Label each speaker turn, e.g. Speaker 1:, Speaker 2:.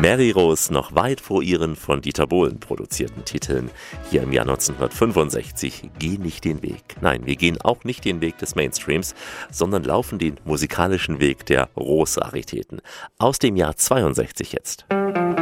Speaker 1: Mary Rose noch weit vor ihren von Dieter Bohlen produzierten Titeln hier im Jahr 1965 gehen nicht den Weg. Nein, wir gehen auch nicht den Weg des Mainstreams, sondern laufen den musikalischen Weg der Rose-Raritäten. Aus dem Jahr 62 jetzt.